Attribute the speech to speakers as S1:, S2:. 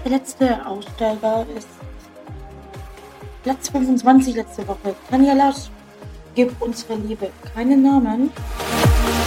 S1: der letzte Aussteiger ist Platz 25 letzte Woche. Tanja Lasch, gib unsere Liebe keinen Namen.